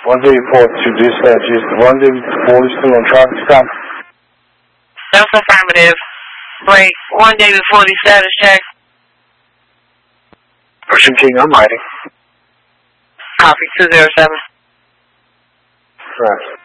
134 to dispatch. Is the 134 still on traffic stop? That's affirmative. Wait, 1 David 40 status check. Ocean King, I'm writing. Copy 207. Right.